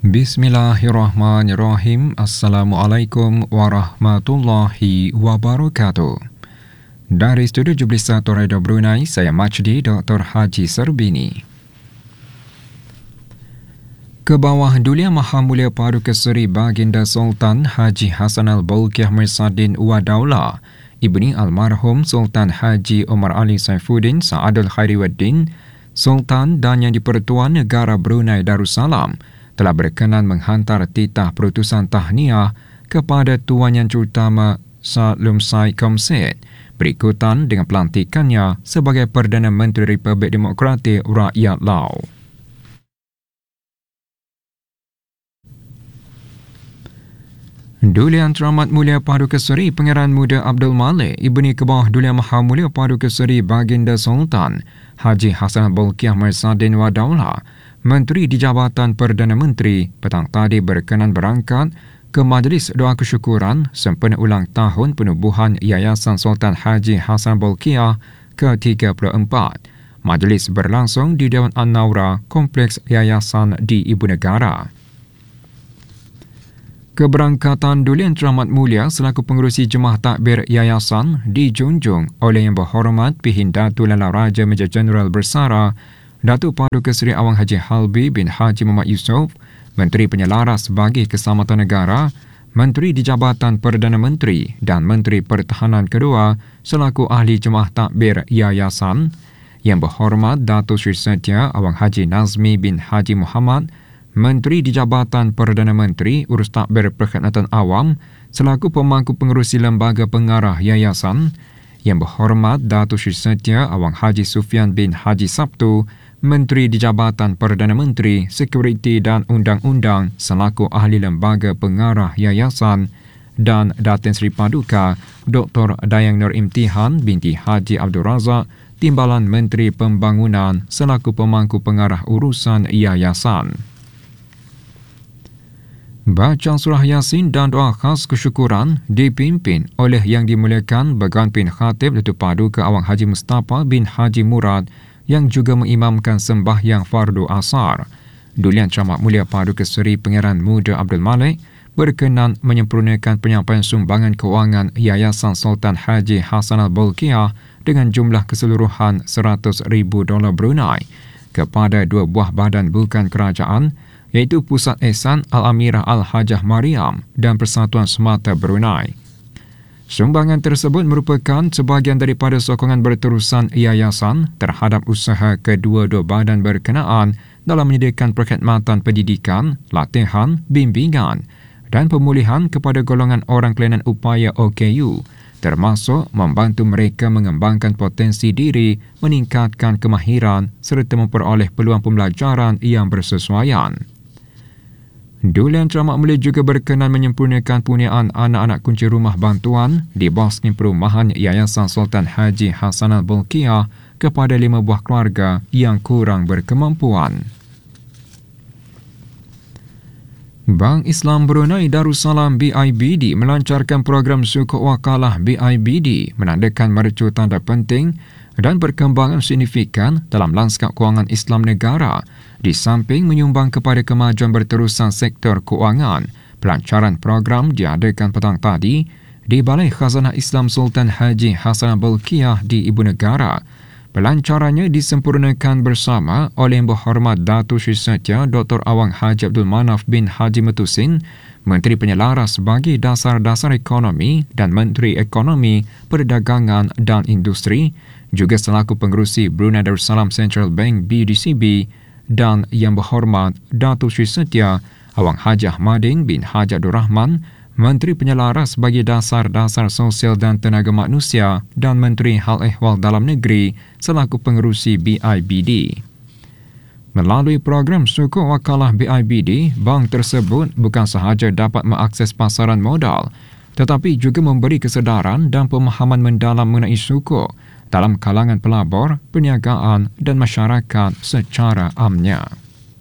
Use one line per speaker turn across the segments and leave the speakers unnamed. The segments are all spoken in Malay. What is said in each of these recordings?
Bismillahirrahmanirrahim. Assalamualaikum warahmatullahi wabarakatuh. Dari Studio Jublisa Radio Brunei, saya Majdi Dr. Haji Serbini. Kebawah Dulia Maha Mulia Paduka Seri Baginda Sultan Haji Hassan Al-Bolkiah Mirsadin Wadaula, Ibni Almarhum Sultan Haji Omar Ali Saifuddin Sa'adul Khairiwaddin, Sultan dan Yang di-Pertuan Negara Brunei Darussalam, telah berkenan menghantar titah perutusan tahniah kepada Tuan Yang Terutama Salum Said Komset berikutan dengan pelantikannya sebagai Perdana Menteri Republik Demokratik Rakyat Lao. Duli Yang Teramat Mulia Paduka Seri Pangeran Muda Abdul Malik, Ibni Kebawah Duli Maha Mulia Paduka Seri Baginda Sultan Haji Hassan Al-Bolkiah Mirsadin Wadaula, Menteri di Jabatan Perdana Menteri, petang tadi berkenan berangkat ke Majlis Doa Kesyukuran sempena ulang tahun penubuhan Yayasan Sultan Haji Hassan Bolkiah ke-34. Majlis berlangsung di Dewan An-Naura, Kompleks Yayasan di Ibu Negara. Keberangkatan Duli Yang Teramat Mulia selaku pengerusi Jemaah Takbir Yayasan dijunjung oleh Yang Berhormat Pihin Datuk Lala Raja Major Jeneral Bersara Datuk Paduka Seri Awang Haji Halbi bin Haji Muhammad Yusof, Menteri Penyelaras bagi Keselamatan Negara, Menteri di Jabatan Perdana Menteri dan Menteri Pertahanan kedua selaku Ahli Jemaah Takbir Yayasan, Yang Berhormat Datuk Seri Setia Awang Haji Nazmi bin Haji Muhammad, Menteri di Jabatan Perdana Menteri Urus Takbir Perkhidmatan Awam selaku Pemangku Pengerusi Lembaga Pengarah Yayasan, Yang Berhormat Datuk Seri Setia Awang Haji Sufian bin Haji Sabtu, Menteri di Jabatan Perdana Menteri, Sekuriti dan Undang-Undang selaku Ahli Lembaga Pengarah Yayasan, dan Datin Seri Paduka Dr. Dayang Nur Imtihan binti Haji Abdul Razak, Timbalan Menteri Pembangunan selaku Pemangku Pengarah Urusan Yayasan. Bacaan surah Yasin dan doa khas kesyukuran dipimpin oleh Yang Dimuliakan Bagan Bin Khatib Datuk Paduka Awang Haji Mustafa bin Haji Murad yang juga mengimamkan sembahyang fardu asar. Duli Yang Teramat Mulia Paduka Seri Pangeran Muda Abdul Malik berkenan menyempurnakan penyampaian sumbangan kewangan Yayasan Sultan Haji Hassan Al-Bolkiah dengan jumlah keseluruhan $100,000 Brunei kepada dua buah badan bukan kerajaan, iaitu Pusat Ehsan Al-Amirah Al-Hajah Mariam dan Persatuan Semata Brunei. Sumbangan tersebut merupakan sebahagian daripada sokongan berterusan yayasan terhadap usaha kedua-dua badan berkenaan dalam menyediakan perkhidmatan pendidikan, latihan, bimbingan dan pemulihan kepada golongan orang kelainan upaya OKU, termasuk membantu mereka mengembangkan potensi diri, meningkatkan kemahiran serta memperoleh peluang pembelajaran yang bersesuaian. Duli Yang Teramat Mulia juga berkenan menyempurnakan puniaan anak-anak kunci rumah bantuan di bawah skim perumahan Yayasan Sultan Haji Hassan Al-Bolkiah kepada 5 buah keluarga yang kurang berkemampuan. Bank Islam Brunei Darussalam BIBD melancarkan program sukuk wakalah BIBD menandakan mercu tanda penting dan perkembangan signifikan dalam lanskap kewangan Islam negara di samping menyumbang kepada kemajuan berterusan sektor kewangan. Pelancaran program diadakan petang tadi di Balai Khazanah Islam Sultan Haji Hassan Al-Bolkiah di Ibu Negara. Pelancarannya disempurnakan bersama oleh Yang Berhormat Datuk Seri Setia Dr. Awang Haji Abdul Manaf bin Haji Metusin, Menteri Penyelaras bagi Dasar-Dasar Ekonomi dan Menteri Ekonomi, Perdagangan dan Industri, juga selaku pengerusi Brunei Darussalam Central Bank BDCB, dan Yang Berhormat Datuk Seri Setia Awang Haji Ahmadin bin Haji Abdul Rahman, Menteri Penyelaras bagi Dasar-Dasar Sosial dan Tenaga Manusia dan Menteri Hal Ehwal Dalam Negeri selaku pengerusi BIBD. Melalui program sukuk wakalah BIBD, bank tersebut bukan sahaja dapat mengakses pasaran modal, tetapi juga memberi kesedaran dan pemahaman mendalam mengenai sukuk dalam kalangan pelabur, perniagaan dan masyarakat secara amnya.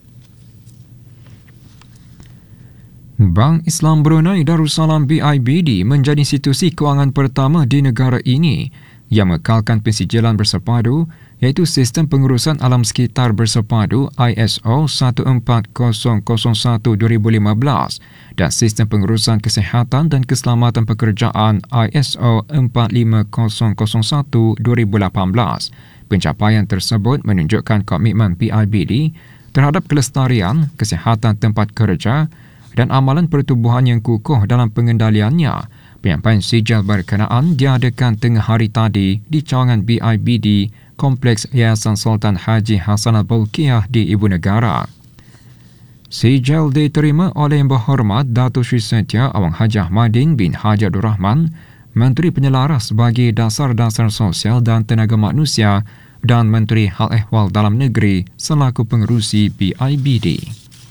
Bank Islam Brunei Darussalam BIBD menjadi institusi kewangan pertama di negara ini yang mengekalkan pensijilan bersepadu iaitu Sistem Pengurusan Alam Sekitar Bersepadu ISO 14001-2015 dan Sistem Pengurusan Kesihatan dan Keselamatan Pekerjaan ISO 45001-2018. Pencapaian tersebut menunjukkan komitmen PIBD terhadap kelestarian, kesihatan tempat kerja dan amalan pertubuhan yang kukuh dalam pengendaliannya. Penyampaian sijil berkenaan diadakan tengah hari tadi di cawangan BIBD Kompleks Yayasan Sultan Haji Hassan Al-Bolkiah di Ibu Negara. Sijil diterima oleh Yang Berhormat Datuk Seri Setia Awang Haji Ahmadin bin Haji Abdul Rahman, Menteri Penyelaras bagi Dasar-Dasar Sosial dan Tenaga Manusia dan Menteri Hal Ehwal Dalam Negeri selaku pengerusi BIBD.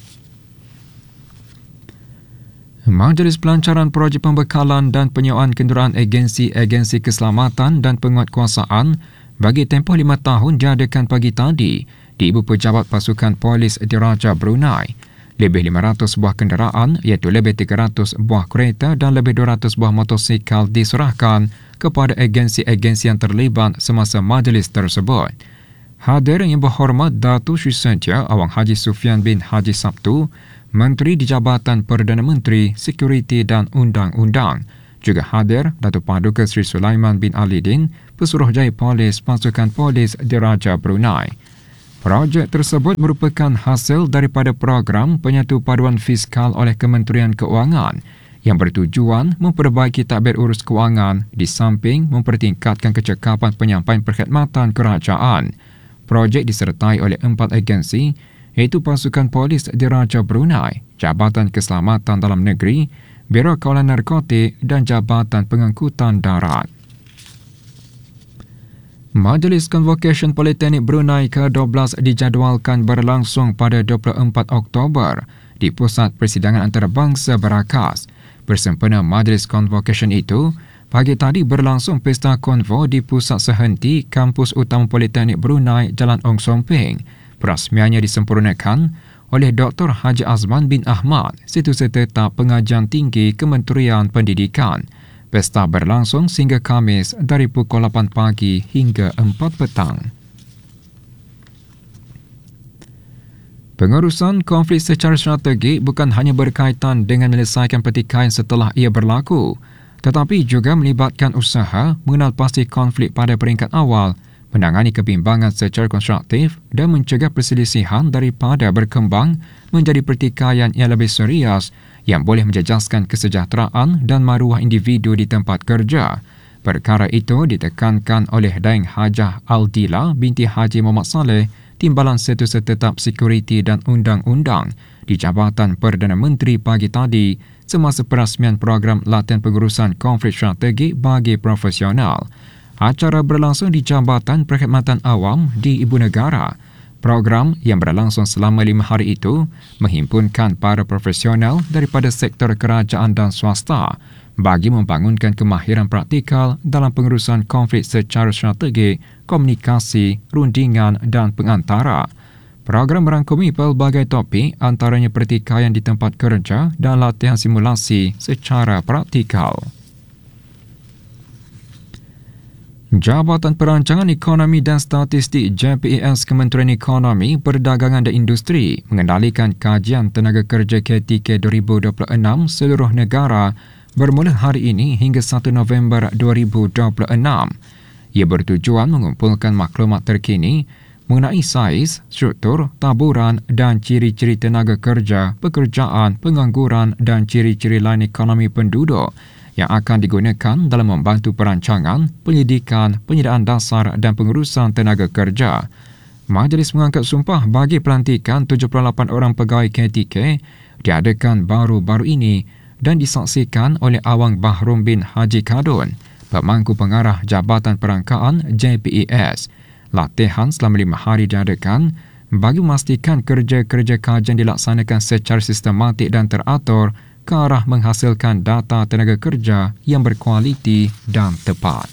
Majlis Pelancaran Projek Pembekalan dan Penyewaan Kenderaan Agensi Keselamatan dan Penguatkuasaan bagi tempoh 5 tahun diadakan pagi tadi di Ibu Pejabat Pasukan Polis Diraja Brunei. Lebih 500 buah kenderaan iaitu lebih 300 buah kereta dan lebih 200 buah motosikal diserahkan kepada agensi-agensi yang terlibat semasa majlis tersebut. Hadir Yang Berhormat Datuk Seri Setia Awang Haji Sufian bin Haji Sabtu, Menteri di Jabatan Perdana Menteri, Sekuriti dan Undang-Undang. Juga hadir Datuk Paduka Seri Sulaiman bin Alidin, Pesuruhjaya Polis Pasukan Polis Diraja Brunei. Projek tersebut merupakan hasil daripada program penyatu paduan fiskal oleh Kementerian Keuangan yang bertujuan memperbaiki tadbir urus kewangan di samping mempertingkatkan kecekapan penyampaian perkhidmatan kerajaan. Projek disertai oleh 4 agensi iaitu Pasukan Polis Diraja Brunei, Jabatan Keselamatan Dalam Negeri, Biro Kawalan Narkotik dan Jabatan Pengangkutan Darat. Majlis Convocation Politeknik Brunei ke-12 dijadualkan berlangsung pada 24 Oktober di Pusat Persidangan Antarabangsa Berakas. Bersempena Majlis Convocation itu, pagi tadi berlangsung pesta konvo di Pusat Sehenti Kampus Utama Politeknik Brunei Jalan Ong Som Ping. Perasmiannya disempurnakan oleh Dr. Haji Azman bin Ahmad, Setiausaha Tetap Pengajian Tinggi Kementerian Pendidikan. Pesta berlangsung sehingga Khamis dari pukul 8 pagi hingga 4 petang. Pengurusan konflik secara strategik bukan hanya berkaitan dengan menyelesaikan pertikaian setelah ia berlaku, tetapi juga melibatkan usaha mengenal pasti konflik pada peringkat awal, menangani kebimbangan secara konstruktif dan mencegah perselisihan daripada berkembang menjadi pertikaian yang lebih serius yang boleh menjejaskan kesejahteraan dan maruah individu di tempat kerja. Perkara itu ditekankan oleh Daeng Hajah Aldila binti Haji Muhammad Saleh, Timbalan Setiausaha Tetap Sekuriti dan Undang-Undang di Jabatan Perdana Menteri pagi tadi semasa perasmian program latihan pengurusan konflik strategik bagi profesional. Acara berlangsung di Jabatan Perkhidmatan Awam di Ibu Negara. Program yang berlangsung selama 5 hari itu menghimpunkan para profesional daripada sektor kerajaan dan swasta bagi membangunkan kemahiran praktikal dalam pengurusan konflik secara strategik, komunikasi, rundingan dan pengantara. Program merangkumi pelbagai topik antaranya pertikaian di tempat kerja dan latihan simulasi secara praktikal. Jabatan Perancangan Ekonomi dan Statistik JPES Kementerian Ekonomi, Perdagangan dan Industri mengendalikan kajian tenaga kerja KTK 2026 seluruh negara bermula hari ini hingga 1 November 2026. Ia bertujuan mengumpulkan maklumat terkini mengenai saiz, struktur, taburan dan ciri-ciri tenaga kerja, pekerjaan, pengangguran dan ciri-ciri lain ekonomi penduduk yang akan digunakan dalam membantu perancangan, penyelidikan, penyediaan dasar dan pengurusan tenaga kerja. Majlis mengangkat sumpah bagi pelantikan 78 orang pegawai KTK diadakan baru-baru ini dan disaksikan oleh Awang Bahrum bin Haji Kadun, pemangku pengarah Jabatan Perangkaan JPES. Latihan selama 5 hari diadakan bagi memastikan kerja-kerja kajian dilaksanakan secara sistematik dan teratur ke arah menghasilkan data tenaga kerja yang berkualiti dan tepat.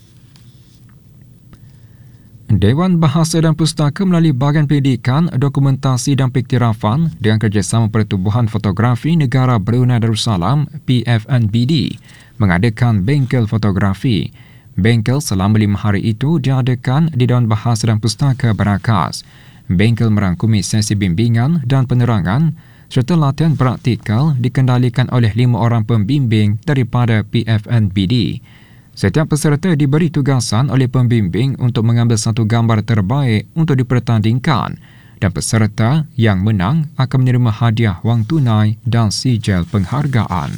Dewan Bahasa dan Pustaka melalui Bahagian Pendidikan, Dokumentasi dan Piktirafan dengan kerjasama Pertubuhan Fotografi Negara Brunei Darussalam PFNBD mengadakan bengkel fotografi. Bengkel selama 5 hari itu diadakan di Dewan Bahasa dan Pustaka Berakas. Bengkel merangkumi sesi bimbingan dan penerangan serta latihan praktikal dikendalikan oleh 5 orang pembimbing daripada PFNBD. Setiap peserta diberi tugasan oleh pembimbing untuk mengambil satu gambar terbaik untuk dipertandingkan dan peserta yang menang akan menerima hadiah wang tunai dan sijil penghargaan.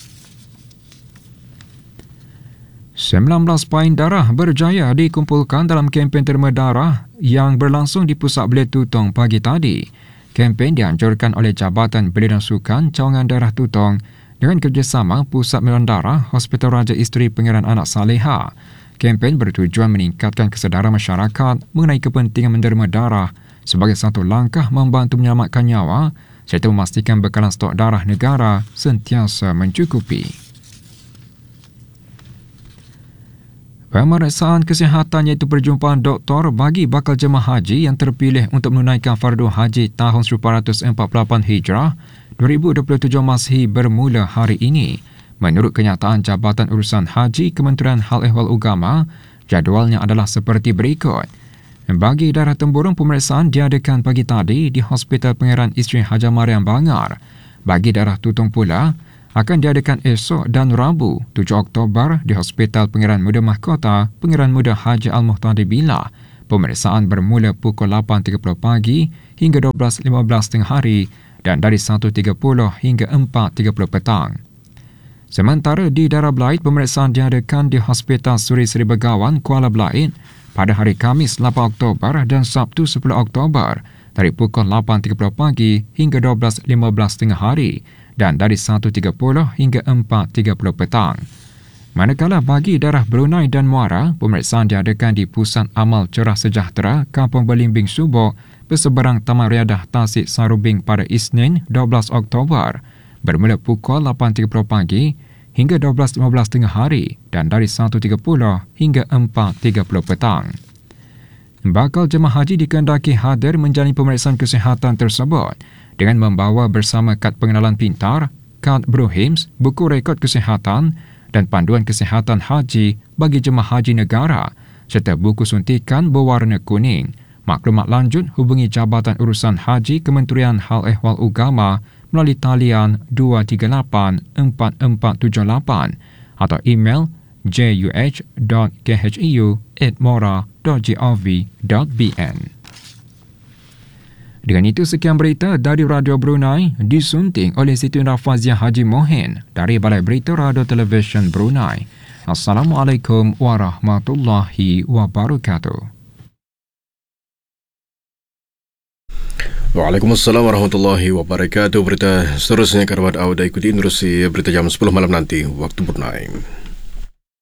19 pain darah berjaya dikumpulkan dalam kempen terima darah yang berlangsung di Pusat Belia Tutong pagi tadi. Kempen dianjurkan oleh Jabatan Belia dan Sukan Cawangan Daerah Tutong dengan kerjasama Pusat Milihan Darah Hospital Raja Isteri Pangeran Anak Saleha. Kempen bertujuan meningkatkan kesedaran masyarakat mengenai kepentingan menerima darah sebagai satu langkah membantu menyelamatkan nyawa serta memastikan bekalan stok darah negara sentiasa mencukupi. Pemeriksaan kesihatan iaitu perjumpaan doktor bagi bakal jemaah haji yang terpilih untuk menunaikan fardu haji tahun 1448 Hijrah 2027 Masihi bermula hari ini. Menurut kenyataan Jabatan Urusan Haji Kementerian Hal Ehwal Agama, jadualnya adalah seperti berikut. Bagi darah temburung, pemeriksaan diadakan pagi tadi di Hospital Pangeran Isteri Haja Mariam Bangar. Bagi darah tutong pula, akan diadakan esok dan Rabu 7 Oktober di Hospital Pangeran Muda Mahkota, Pangeran Muda Haji Al-Muhtadi Billah. Pemeriksaan bermula pukul 8.30 pagi hingga 12.15 tengah hari dan dari 1.30 hingga 4.30 petang. Sementara di Darah Belait, pemeriksaan diadakan di Hospital Suri Seri Begawan, Kuala Belait pada hari Khamis 8 Oktober dan Sabtu 10 Oktober dari pukul 8.30 pagi hingga 12.15 tengah hari dan dari 1.30 hingga 4.30 petang. Manakala bagi darah Brunei dan Muara, pemeriksaan diadakan di Pusat Amal Cerah Sejahtera, Kampung Belimbing Subok, berseberang Taman Riadah Tasik Sarubing pada Isnin 12 Oktober, bermula pukul 8.30 pagi hingga 12.15 tengah hari dan dari 1.30 hingga 4.30 petang. Bakal jemaah haji dikehendaki hadir menjalani pemeriksaan kesihatan tersebut dengan membawa bersama kad pengenalan pintar, kad Brohims, buku rekod kesihatan dan panduan kesihatan haji bagi jemaah haji negara serta buku suntikan berwarna kuning. Maklumat lanjut hubungi Jabatan Urusan Haji Kementerian Hal Ehwal Agama melalui talian 238-4478 atau email juh.kheu@mora.gov.bn. Dengan itu, sekian berita dari Radio Brunei disunting oleh Siti Rafaziah Haji Mohin dari Balai Berita Radio Televisyen Brunei. Assalamualaikum warahmatullahi wabarakatuh.
Waalaikumsalam warahmatullahi wabarakatuh. Berita seterusnya kerabat awal ikuti menerusi berita jam 10 malam nanti waktu Brunei.